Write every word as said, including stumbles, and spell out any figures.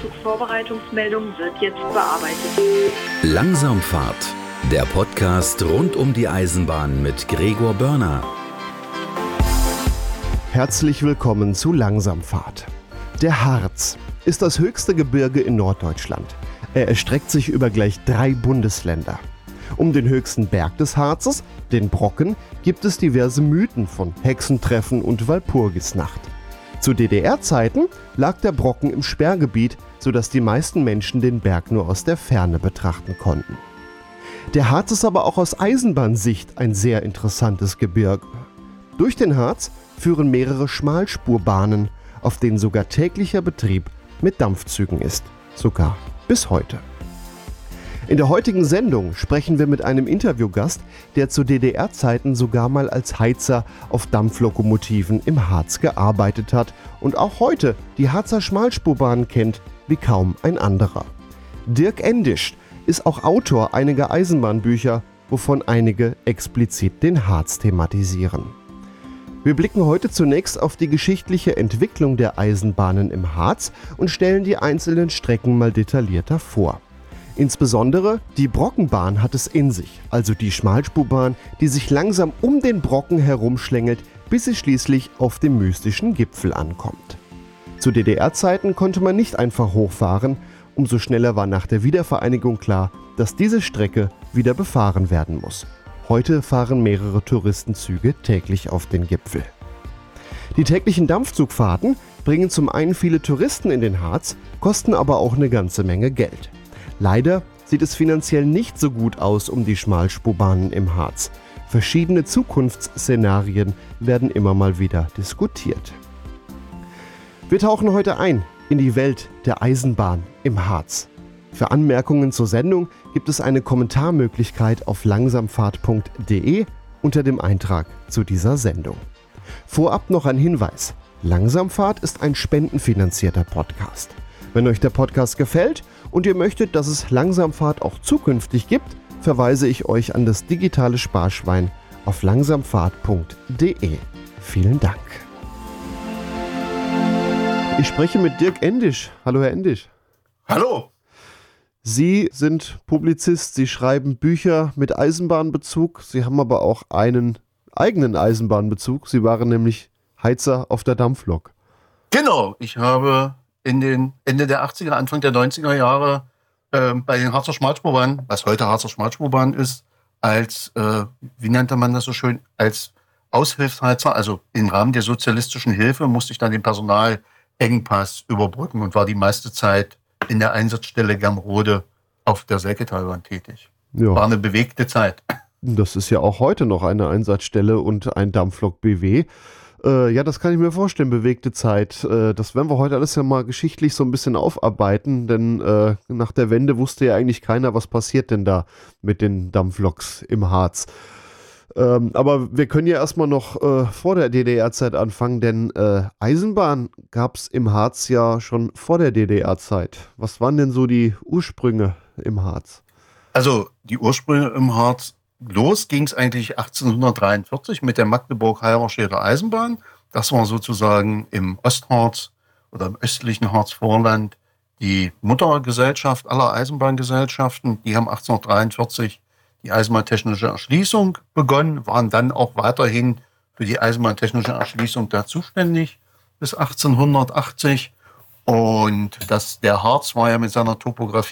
Dampfzugvorbereitungsmeldung wird jetzt bearbeitet. Langsamfahrt, der Podcast rund um die Eisenbahn mit Gregor Börner. Herzlich willkommen zu Langsamfahrt. Der Harz ist das höchste Gebirge in Norddeutschland. Er erstreckt sich über gleich drei Bundesländer. Um den höchsten Berg des Harzes, den Brocken, gibt es diverse Mythen von Hexentreffen und Walpurgisnacht. Zu D D R-Zeiten lag der Brocken im Sperrgebiet, sodass die meisten Menschen den Berg nur aus der Ferne betrachten konnten. Der Harz ist aber auch aus Eisenbahnsicht ein sehr interessantes Gebirge. Durch den Harz führen mehrere Schmalspurbahnen, auf denen sogar täglicher Betrieb mit Dampfzügen ist, sogar bis heute. In der heutigen Sendung sprechen wir mit einem Interviewgast, der zu D D R-Zeiten sogar mal als Heizer auf Dampflokomotiven im Harz gearbeitet hat und auch heute die Harzer Schmalspurbahn kennt wie kaum ein anderer. Dirk Endisch ist auch Autor einiger Eisenbahnbücher, wovon einige explizit den Harz thematisieren. Wir blicken heute zunächst auf die geschichtliche Entwicklung der Eisenbahnen im Harz und stellen die einzelnen Strecken mal detaillierter vor. Insbesondere die Brockenbahn hat es in sich, also die Schmalspurbahn, die sich langsam um den Brocken herumschlängelt, bis sie schließlich auf dem mystischen Gipfel ankommt. Zu D D R-Zeiten konnte man nicht einfach hochfahren, umso schneller war nach der Wiedervereinigung klar, dass diese Strecke wieder befahren werden muss. Heute fahren mehrere Touristenzüge täglich auf den Gipfel. Die täglichen Dampfzugfahrten bringen zum einen viele Touristen in den Harz, kosten aber auch eine ganze Menge Geld. Leider sieht es finanziell nicht so gut aus um die Schmalspurbahnen im Harz. Verschiedene Zukunftsszenarien werden immer mal wieder diskutiert. Wir tauchen heute ein in die Welt der Eisenbahn im Harz. Für Anmerkungen zur Sendung gibt es eine Kommentarmöglichkeit auf langsamfahrt punkt de unter dem Eintrag zu dieser Sendung. Vorab noch ein Hinweis: Langsamfahrt ist ein spendenfinanzierter Podcast. Wenn euch der Podcast gefällt und ihr möchtet, dass es Langsamfahrt auch zukünftig gibt, verweise ich euch an das digitale Sparschwein auf langsamfahrt punkt de. Vielen Dank. Ich spreche mit Dirk Endisch. Hallo, Herr Endisch. Hallo. Sie sind Publizist, Sie schreiben Bücher mit Eisenbahnbezug. Sie haben aber auch einen eigenen Eisenbahnbezug. Sie waren nämlich Heizer auf der Dampflok. Genau, ich habe in den Ende der achtziger, Anfang der neunziger Jahre äh, bei den Harzer Schmalspurbahnen, was heute Harzer Schmalspurbahn ist, als, äh, wie nannte man das so schön, als Aushilfsheizer, also im Rahmen der sozialistischen Hilfe, musste ich dann den Personalengpass überbrücken und war die meiste Zeit in der Einsatzstelle Germrode auf der Selketalbahn tätig. Ja. War eine bewegte Zeit. Das ist ja auch heute noch eine Einsatzstelle und ein Dampflok-B W. Äh, ja, das kann ich mir vorstellen, bewegte Zeit. Äh, das werden wir heute alles ja mal geschichtlich so ein bisschen aufarbeiten, denn äh, nach der Wende wusste ja eigentlich keiner, was passiert denn da mit den Dampfloks im Harz. Ähm, aber wir können ja erstmal noch äh, vor der D D R-Zeit anfangen, denn äh, Eisenbahn gab es im Harz ja schon vor der D D R-Zeit. Was waren denn so die Ursprünge im Harz? Also die Ursprünge im Harz, los ging es eigentlich achtzehnhundertdreiundvierzig mit der Magdeburg-Halberstädter Eisenbahn. Das war sozusagen im Ostharz oder im östlichen Harzvorland die Muttergesellschaft aller Eisenbahngesellschaften. Die haben achtzehnhundertdreiundvierzig die eisenbahntechnische Erschließung begonnen, waren dann auch weiterhin für die eisenbahntechnische Erschließung da zuständig bis achtzehnhundertachtzig. Und das, der Harz war ja mit seiner Topografie